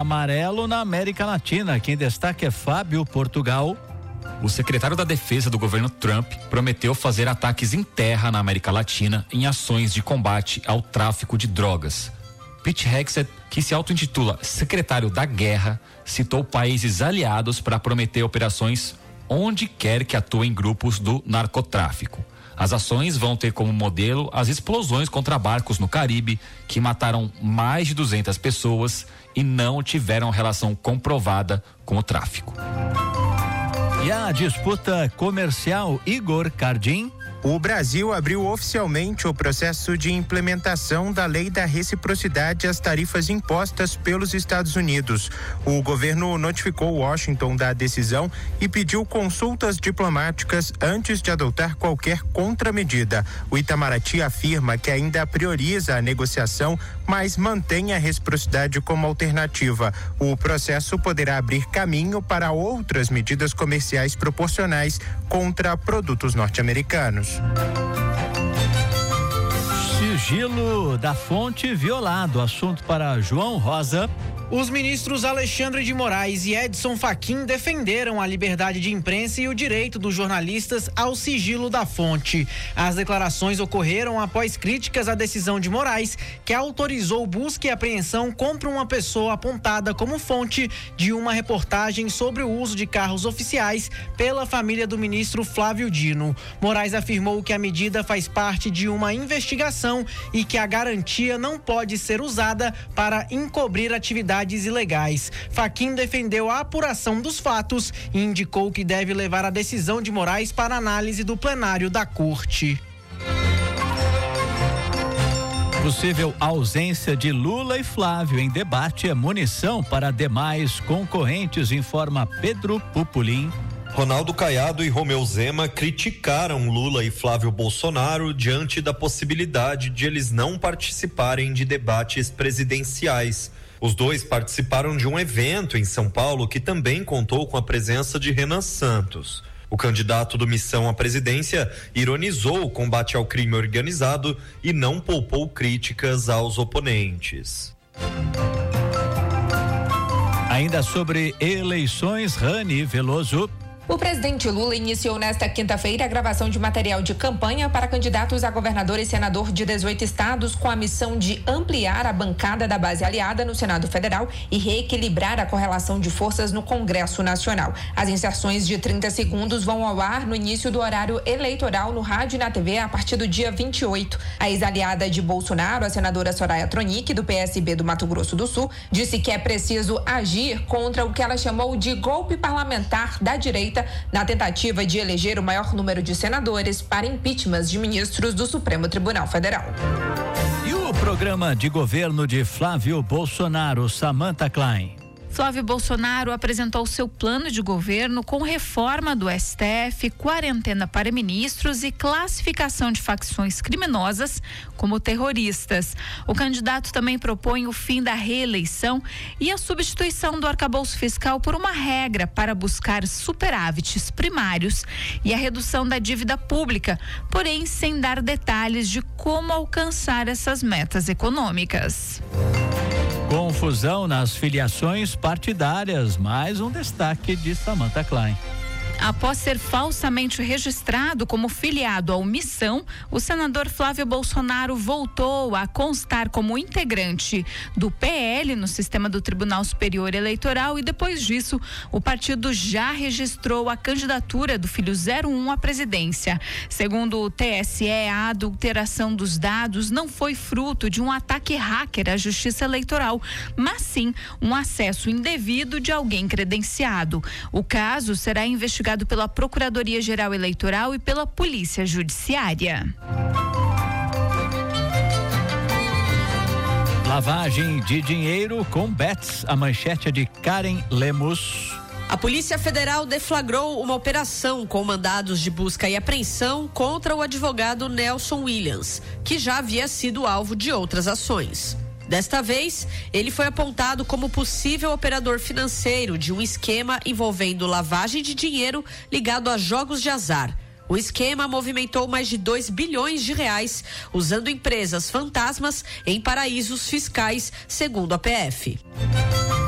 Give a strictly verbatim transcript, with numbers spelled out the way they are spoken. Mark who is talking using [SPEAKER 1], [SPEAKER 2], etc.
[SPEAKER 1] amarelo na América Latina. Quem destaca é Fábio Portugal.
[SPEAKER 2] O secretário da Defesa do governo Trump prometeu fazer ataques em terra na América Latina em ações de combate ao tráfico de drogas. Pete Hegseth, que se auto-intitula secretário da guerra, citou países aliados para prometer operações onde quer que atuem grupos do narcotráfico. As ações vão ter como modelo as explosões contra barcos no Caribe, que mataram mais de duzentas pessoas e não tiveram relação comprovada com o tráfico.
[SPEAKER 1] E a disputa comercial, Igor Cardim.
[SPEAKER 3] O Brasil abriu oficialmente o processo de implementação da Lei da Reciprocidade às tarifas impostas pelos Estados Unidos. O governo notificou Washington da decisão e pediu consultas diplomáticas antes de adotar qualquer contramedida. O Itamaraty afirma que ainda prioriza a negociação, mas mantém a reciprocidade como alternativa. O processo poderá abrir caminho para outras medidas comerciais proporcionais contra produtos norte-americanos.
[SPEAKER 1] Sigilo da fonte violado. Assunto para João Rosa.
[SPEAKER 4] Os ministros Alexandre de Moraes e Edson Fachin defenderam a liberdade de imprensa e o direito dos jornalistas ao sigilo da fonte. As declarações ocorreram após críticas à decisão de Moraes, que autorizou busca e apreensão contra uma pessoa apontada como fonte de uma reportagem sobre o uso de carros oficiais pela família do ministro Flávio Dino. Moraes afirmou que a medida faz parte de uma investigação e que a garantia não pode ser usada para encobrir atividades ilegais. Fachin defendeu a apuração dos fatos e indicou que deve levar a decisão de Moraes para análise do plenário da Corte.
[SPEAKER 1] Possível ausência de Lula e Flávio em debate é munição para demais concorrentes, informa Pedro Pupolin.
[SPEAKER 5] Ronaldo Caiado e Romeu Zema criticaram Lula e Flávio Bolsonaro diante da possibilidade de eles não participarem de debates presidenciais. Os dois participaram de um evento em São Paulo que também contou com a presença de Renan Santos. O candidato do Missão à presidência ironizou o combate ao crime organizado e não poupou críticas aos oponentes.
[SPEAKER 1] Ainda sobre eleições, Rani Veloso.
[SPEAKER 6] O presidente Lula iniciou nesta quinta-feira a gravação de material de campanha para candidatos a governador e senador de dezoito estados, com a missão de ampliar a bancada da base aliada no Senado Federal e reequilibrar a correlação de forças no Congresso Nacional. As inserções de trinta segundos vão ao ar no início do horário eleitoral no rádio e na T V a partir do dia vinte e oito. A ex-aliada de Bolsonaro, a senadora Soraya Tronic, do P S B do Mato Grosso do Sul, disse que é preciso agir contra o que ela chamou de golpe parlamentar da direita na tentativa de eleger o maior número de senadores para impeachments de ministros do Supremo Tribunal Federal.
[SPEAKER 1] E o programa de governo de Flávio Bolsonaro, Samantha Klein.
[SPEAKER 7] Flávio Bolsonaro apresentou seu plano de governo com reforma do S T F, quarentena para ministros e classificação de facções criminosas como terroristas. O candidato também propõe o fim da reeleição e a substituição do arcabouço fiscal por uma regra para buscar superávites primários e a redução da dívida pública, porém sem dar detalhes de como alcançar essas metas econômicas.
[SPEAKER 1] Confusão nas filiações partidárias, mais um destaque de Samantha Klein.
[SPEAKER 7] Após ser falsamente registrado como filiado ao Missão, o senador Flávio Bolsonaro voltou a constar como integrante do P L no sistema do Tribunal Superior Eleitoral e depois disso o partido já registrou a candidatura do filho zero um à presidência. Segundo o T S E, a adulteração dos dados não foi fruto de um ataque hacker à Justiça Eleitoral, mas sim um acesso indevido de alguém credenciado. O caso será investigado pela Procuradoria-Geral Eleitoral e pela Polícia Judiciária.
[SPEAKER 1] Lavagem de dinheiro com bets, a manchete é de Karen Lemos.
[SPEAKER 8] A Polícia Federal deflagrou uma operação com mandados de busca e apreensão contra o advogado Nelson Williams, que já havia sido alvo de outras ações. Desta vez, ele foi apontado como possível operador financeiro de um esquema envolvendo lavagem de dinheiro ligado a jogos de azar. O esquema movimentou mais de dois bilhões de reais, usando empresas fantasmas em paraísos fiscais, segundo a P F.